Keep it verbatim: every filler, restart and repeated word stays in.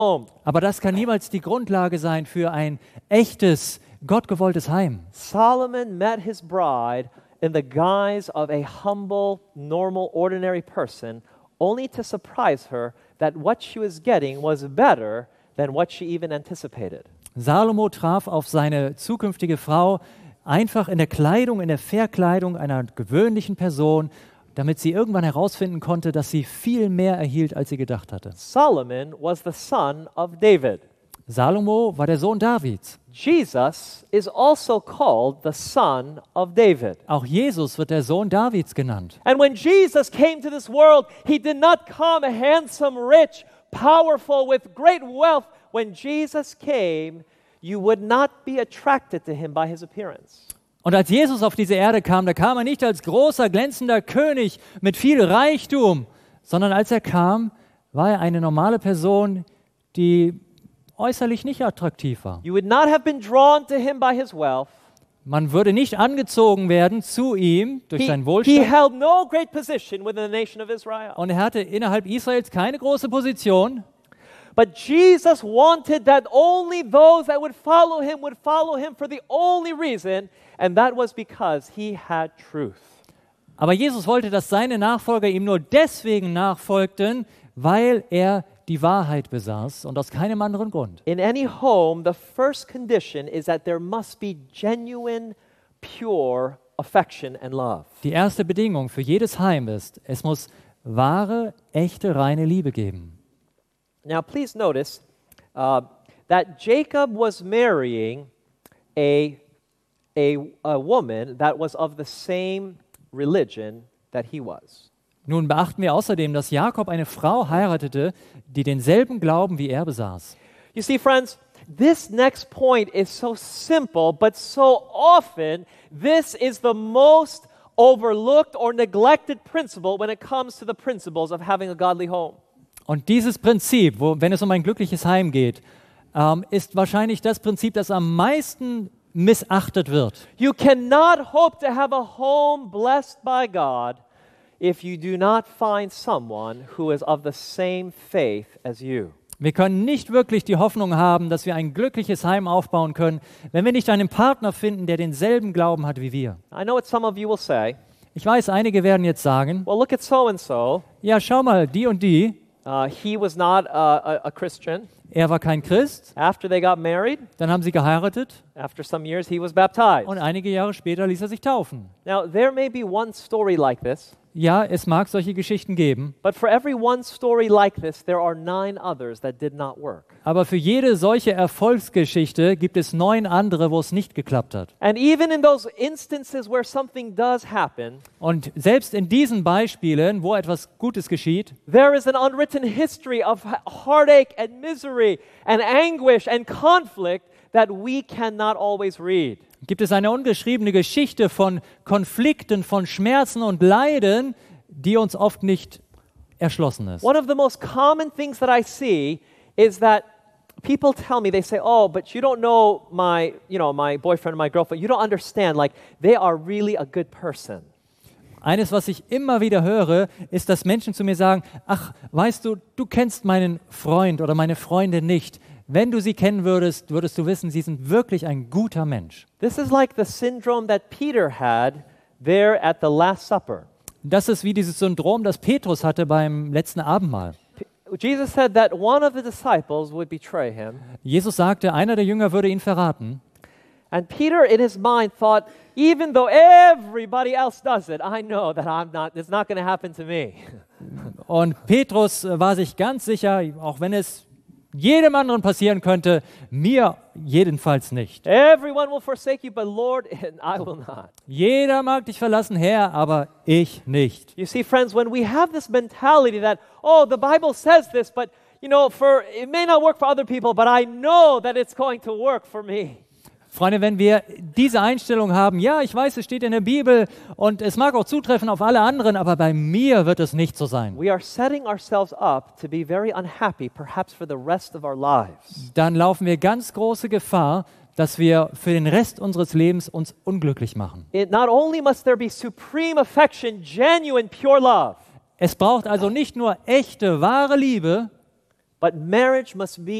home. Aber das kann niemals die Grundlage sein für ein echtes, gottgewolltes Heim. Solomon met his bride in the guise of a humble, normal, ordinary person, only to surprise her that what she was getting was better than what she even anticipated. Salomo traf auf seine zukünftige Frau einfach in der Kleidung, in der Verkleidung einer gewöhnlichen Person, damit sie irgendwann herausfinden konnte, dass sie viel mehr erhielt, als sie gedacht hatte. Solomon was the son of David. Salomo war der Sohn Davids. Jesus is also called the son of David. Auch Jesus wird der Sohn Davids genannt. And when Jesus came to this world, he did not come handsome, rich, powerful, with great wealth. When Jesus came, you would not be attracted to him by his appearance. Und als Jesus auf diese Erde kam, da kam er nicht als großer, glänzender König mit viel Reichtum, sondern als er kam, war er eine normale Person, die äußerlich nicht attraktiv war. You would not have been drawn to him by his wealth. Man würde nicht angezogen werden zu ihm durch He, seinen he Wohlstand. held no great position within the nation of Israel. Und er hatte innerhalb Israels keine große Position. But Jesus wanted that only those that would follow him would follow him for the only reason, and that was because he had truth. Aber Jesus wollte, dass seine Nachfolger ihm nur deswegen nachfolgten, weil er die Wahrheit besaß und aus keinem anderen Grund. In any home, the first condition is that there must be genuine, pure affection and love. Die erste Bedingung für jedes Heim ist, es muss wahre, echte, reine Liebe geben. Now, please notice uh, that Jacob was marrying a, a, a woman that was of the same religion that he was. Nun beachten wir außerdem, dass Jakob eine Frau heiratete, die denselben Glauben wie er besaß. You see, friends, this next point is so simple, but so often this is the most overlooked or neglected principle when it comes to the principles of having a godly home. Und dieses Prinzip, wo, wenn es um ein glückliches Heim geht, ähm, ist wahrscheinlich das Prinzip, das am meisten missachtet wird. You cannot hope to have a home blessed by God if you do not find someone who is of the same faith as you. Wir können nicht wirklich die Hoffnung haben, dass wir ein glückliches Heim aufbauen können, wenn wir nicht einen Partner finden, der denselben Glauben hat wie wir. I know what some of you will say. Ich weiß, einige werden jetzt sagen, Well, look at so and so. ja, schau mal, die und die, Uh, he was not uh, a, a Christian. er war kein Christ, After they got married, dann haben sie geheiratet after some years, he was baptized. und einige Jahre später ließ er sich taufen. Now, there may be one story like this, Ja, es mag solche Geschichten geben, but for every one story like this, there are nine others that did not work. aber für jede solche Erfolgsgeschichte gibt es neun andere, wo es nicht geklappt hat. And even in those instances where something does happen, Und selbst in diesen Beispielen, wo etwas Gutes geschieht, there is an unwritten history of heartache and misery and anguish and conflict that we cannot always read. gibt es eine ungeschriebene Geschichte von Konflikten, von Schmerzen und Leiden, die uns oft nicht erschlossen ist. One of the most common things that I see is that people tell me, they say, oh, but you don't know my, you know, my boyfriend or my girlfriend. You don't understand, like, they are really a good person. Eines, was ich immer wieder höre, ist, dass Menschen zu mir sagen, ach, weißt du, du kennst meinen Freund oder meine Freundin nicht. Wenn du sie kennen würdest, würdest du wissen, sie sind wirklich ein guter Mensch. This is like the syndrome that Peter had there at the Last Supper. Das ist wie dieses Syndrom, das Petrus hatte beim letzten Abendmahl. P- Jesus said that one of the disciples would betray him. Jesus sagte, einer der Jünger würde ihn verraten. And Peter in his mind thought, even though everybody else does it, I know that I'm not, it's not going to happen to me. Und Petrus äh, war sich ganz sicher, auch wenn es jedem anderen passieren könnte, mir jedenfalls nicht. Everyone will forsake you, but Lord, and I will not. Jeder mag dich verlassen, Herr, aber ich nicht. You see, friends, when we have this mentality that, oh, the Bible says this, but, you know, for it may not work for other people, but I know that it's going to work for me. Freunde, wenn wir diese Einstellung haben, ja, ich weiß, es steht in der Bibel und es mag auch zutreffen auf alle anderen, aber bei mir wird es nicht so sein. We are setting ourselves up to be very unhappy, perhaps for the rest of our lives. Dann laufen wir ganz große Gefahr, dass wir für den Rest unseres Lebens uns unglücklich machen. It not only must there be supreme affection, genuine, pure love, Es braucht also nicht nur echte, wahre Liebe, But marriage must be